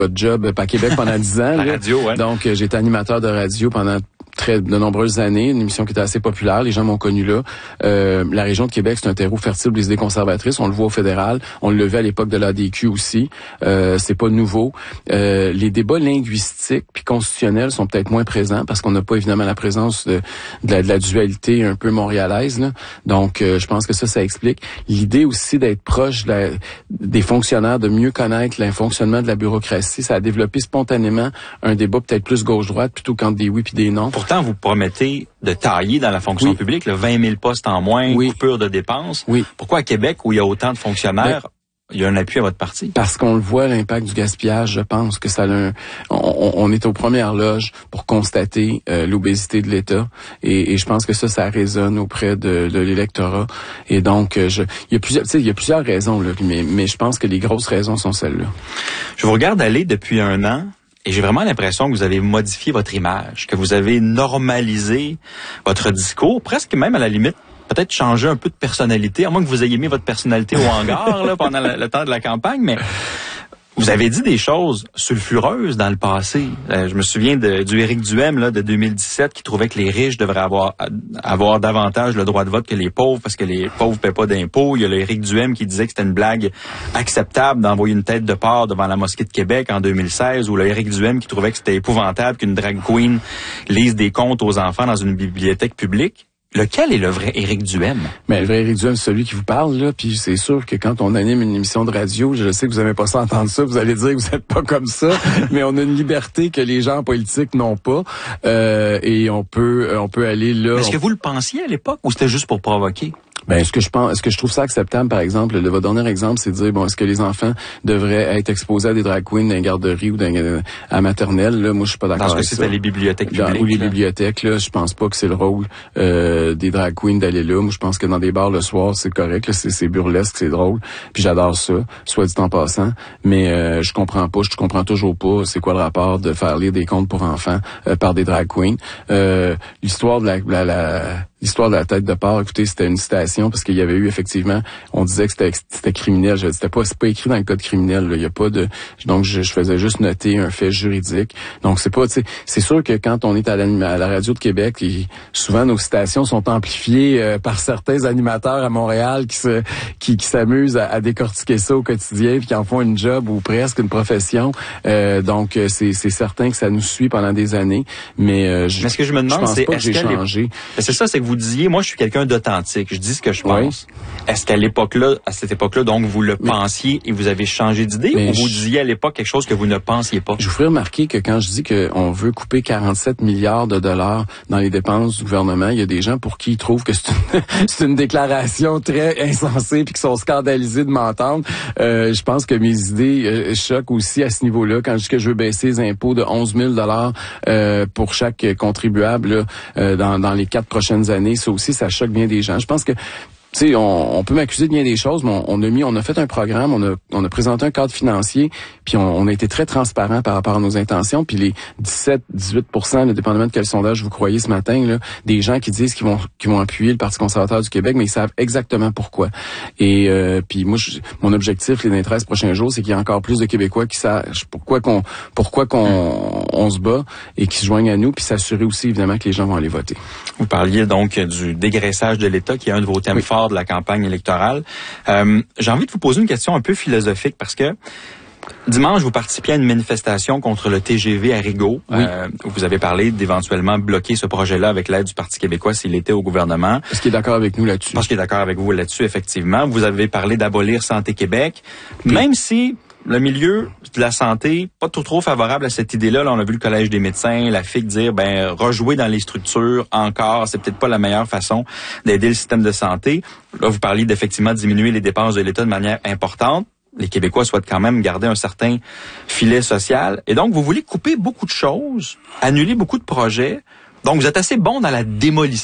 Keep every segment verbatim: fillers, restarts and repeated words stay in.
pas de job à Québec pendant dix ans. La là. radio, ouais. Donc, euh, j'ai été animateur de radio pendant très de nombreuses années, une émission qui était assez populaire, les gens m'ont connu là. Euh, la région de Québec, c'est un terreau fertile pour les idées conservatrices, on le voit au fédéral, on le fait à l'époque de l'A D Q aussi, euh, c'est pas nouveau. Euh, les débats linguistiques puis constitutionnels sont peut-être moins présents parce qu'on n'a pas évidemment la présence de, de, la, de la dualité un peu montréalaise, là. Donc, euh, je pense que ça, ça explique. L'idée aussi d'être proche de la, des fonctionnaires, de mieux connaître le fonctionnement de la bureaucratie, ça a développé spontanément un débat peut-être plus gauche-droite plutôt qu'entre des oui puis des non. Pourtant, vous promettez de tailler dans la fonction oui. publique, là, vingt mille postes en moins, oui. coupure de dépenses. Oui. Pourquoi à Québec, où il y a autant de fonctionnaires, ben, il y a un appui à votre parti? Parce qu'on le voit, l'impact du gaspillage, je pense que ça a un, on, on est aux premières loges pour constater euh, l'obésité de l'État. Et, et je pense que ça, ça résonne auprès de, de l'électorat. Et donc, je, il y a plusieurs, tu sais, il y a plusieurs raisons, là, mais, mais je pense que les grosses raisons sont celles-là. Je vous regarde aller depuis un an. Et j'ai vraiment l'impression que vous avez modifié votre image, que vous avez normalisé votre discours, presque même à la limite, peut-être changer un peu de personnalité, à moins que vous ayez mis votre personnalité au hangar là, pendant le, le temps de la campagne, mais vous avez dit des choses sulfureuses dans le passé. Euh, je me souviens de, du Éric Duhem là, de deux mille dix-sept qui trouvait que les riches devraient avoir avoir davantage le droit de vote que les pauvres parce que les pauvres paient pas d'impôts. Il y a le Éric Duhem qui disait que c'était une blague acceptable d'envoyer une tête de porc devant la mosquée de Québec en deux mille seize, ou le Éric Duhem qui trouvait que c'était épouvantable qu'une drag queen lise des contes aux enfants dans une bibliothèque publique. Lequel est le vrai Éric Duhem? Mais le vrai Éric Duhem, c'est celui qui vous parle, là. Puis c'est sûr que quand on anime une émission de radio, je sais que vous n'aimez pas ça entendre ça, vous allez dire que vous n'êtes pas comme ça, mais on a une liberté que les gens en politique n'ont pas. Euh, et on peut on peut aller là. Est-ce on... que vous le pensiez à l'époque ou c'était juste pour provoquer? Ben, est-ce que je pense, est-ce que je trouve ça acceptable, par exemple, le, votre dernier exemple, c'est de dire, bon, est-ce que les enfants devraient être exposés à des drag queens dans les garderies ou dans, à la maternelle, là, moi, je suis pas d'accord avec ça. Parce que c'est les bibliothèques publiques. Dans, ou les là. bibliothèques, là, je pense pas que c'est le rôle, euh, des drag queens d'aller là. Moi, je pense que dans des bars le soir, c'est correct, là, c'est, c'est burlesque, c'est drôle. Puis j'adore ça, soit dit en passant. Mais, euh, je comprends pas, je comprends toujours pas c'est quoi le rapport de faire lire des contes pour enfants, euh, par des drag queens. Euh, l'histoire de la, la, la L'histoire de la tête de porc, écoutez, c'était une citation parce qu'il y avait eu effectivement, on disait que c'était, c'était criminel. Je, c'était pas, c'est pas écrit dans le code criminel. Là. Il y a pas de, donc je, je faisais juste noter un fait juridique. Donc c'est pas, tu sais, c'est sûr que quand on est à la, à la radio de Québec, et souvent nos citations sont amplifiées euh, par certains animateurs à Montréal qui se, qui, qui s'amusent à, à décortiquer ça au quotidien, puis qui en font une job ou presque une profession. Euh, donc c'est, c'est certain que ça nous suit pendant des années. Mais, euh, je, mais ce que je me demande, je pense c'est pas que j'ai changé. Les... C'est ça, c'est que vous disiez, moi, je suis quelqu'un d'authentique. Je dis ce que je pense. Oui. Est-ce qu'à l'époque-là, à cette époque-là, donc, vous le mais, pensiez et vous avez changé d'idée, ou vous disiez à l'époque quelque chose que vous ne pensiez pas? Je vous ferai remarquer que quand je dis qu'on veut couper quarante-sept milliards de dollars dans les dépenses du gouvernement, il y a des gens pour qui ils trouvent que c'est une, c'est une déclaration très insensée puis qui sont scandalisés de m'entendre. Euh, je pense que mes idées euh, choquent aussi à ce niveau-là. Quand je dis que je veux baisser les impôts de onze mille dollars euh, pour chaque contribuable là, euh, dans, dans les quatre prochaines années, ça aussi, ça choque bien des gens. Je pense que tu sais, on, on peut m'accuser de bien des choses, mais on, on a mis, on a fait un programme, on a, on a présenté un cadre financier, puis on, on a été très transparent par rapport à nos intentions. Puis les dix-sept à dix-huit pour cent, là, dépendamment de quel sondage vous croyez ce matin, là, des gens qui disent qu'ils vont, qu'ils vont appuyer le Parti conservateur du Québec, mais ils savent exactement pourquoi. Et euh, puis moi, je, mon objectif, les dans les treize prochains jours, c'est qu'il y ait encore plus de Québécois qui sachent pourquoi qu'on, pourquoi qu'on, on se bat et qui se joignent à nous, puis s'assurer aussi évidemment que les gens vont aller voter. Vous parliez donc du dégraissage de l'État, qui est un de vos thèmes oui. forts de la campagne électorale. Euh, j'ai envie de vous poser une question un peu philosophique parce que dimanche, vous participiez à une manifestation contre le T G V à Rigaud. Oui. Euh, vous avez parlé d'éventuellement bloquer ce projet-là avec l'aide du Parti québécois s'il était au gouvernement. Est-ce qu'il est d'accord avec nous là-dessus? Parce qu'il est d'accord avec vous là-dessus, effectivement. Vous avez parlé d'abolir Santé Québec. Oui. Même si le milieu de la santé, pas trop trop favorable à cette idée-là. Là, on a vu le Collège des médecins, la F I C dire, ben, rejouer dans les structures encore, c'est peut-être pas la meilleure façon d'aider le système de santé. Là, vous parliez d'effectivement diminuer les dépenses de l'État de manière importante. Les Québécois souhaitent quand même garder un certain filet social. Et donc, vous voulez couper beaucoup de choses, annuler beaucoup de projets. Donc, vous êtes assez bon dans la démolition.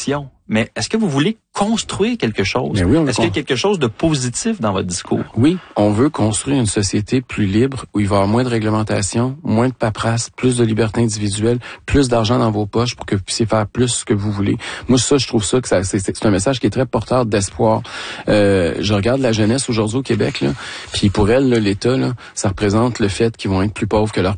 mais est-ce que vous voulez construire quelque chose? Mais oui, on est-ce qu'il y a quelque chose de positif dans votre discours? Oui, on veut construire une société plus libre où il va y avoir moins de réglementation, moins de paperasse, plus de liberté individuelle, plus d'argent dans vos poches pour que vous puissiez faire plus ce que vous voulez. Moi, ça, je trouve ça que ça, c'est, c'est un message qui est très porteur d'espoir. Euh, je regarde la jeunesse aujourd'hui au Québec, là, puis pour elle, là, l'État, là, ça représente le fait qu'ils vont être plus pauvres que leurs